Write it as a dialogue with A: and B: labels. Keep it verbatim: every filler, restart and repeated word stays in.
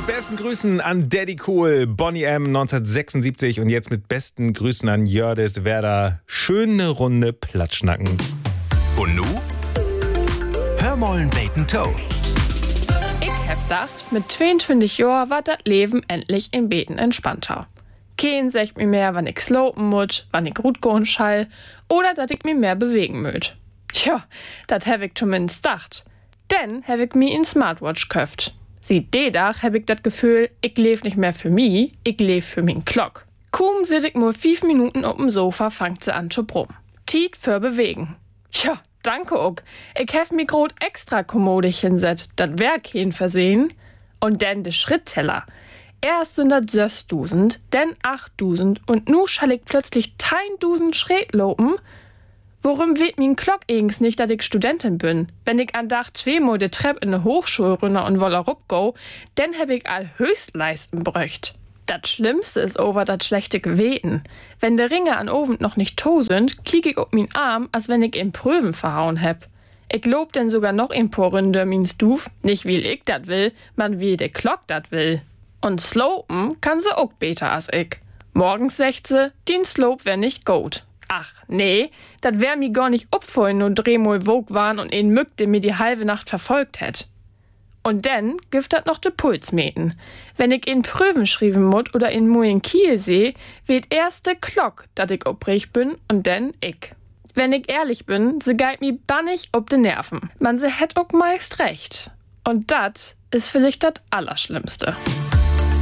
A: Mit besten Grüßen an Daddy Cool, Boney M. neunzehnhundertsechsundsiebzig und jetzt mit besten Grüßen an Jördis Werder. Schöne Runde Platschnacken.
B: Und nu? Hör mollen Bacon Toe.
C: Ich hab gedacht, mit zweiundzwanzig Jahren war das Leben endlich in Beten entspannter. Kein sagt mir mehr, wann ich slopen muss, wann ich gut gehen schall oder dass ich mich mehr bewegen möt. Tja, das hab ich zumindest gedacht. Denn hab ich mir in Smartwatch köft. Sieht de Dach hab ich das Gefühl, ich leb nicht mehr für mi, ich leb für min Glock. Kaum sit ich nur fünf Minuten auf dem Sofa, fangt sie an zu brummen. Tiet für bewegen. Ja, danke auch. Ich hab mi grot extra kommodig hinset, dat wär kein Versehen. Und denn de Schrittteller. Erst sind dat sechstausend, denn achttausend und nu schall ich plötzlich tausend Schritt lopen. Worum weht min Glock eigens nicht, dass ich Studentin bin? Wenn ich an Dach zweimal de Trepp in ne Hochschule runter und wolle rupgo, dann hab ich all Höchstleisten bröcht. Das Schlimmste ist over dat schlechte Geweten. Wenn de Ringe an Oven noch nicht to sind, klick ich op min Arm, als wenn ich in Prüven verhauen heb. Ich lob denn sogar noch in Porründe min Stuf, nicht wie ich dat will, man wie de Glock dat will. Und slopen kann se auch beter als ich. Morgens secht se, din Slope wär nicht gut. Ach, nee, dat wär mi gar nicht opfallen, nur drehmol wog waren und ein Mück, der mir die halbe Nacht verfolgt hätt. Und denn gift dat noch de Puls meten. Wenn ich in Prüven schrieben mut oder in Muen Kiel seh, weht erst de Glock, dat ich obrich bin und denn ich. Wenn ich ehrlich bin, se geit mi bannig ob de Nerven. Man se hätt auch meist recht. Und dat ist vielleicht dat Allerschlimmste.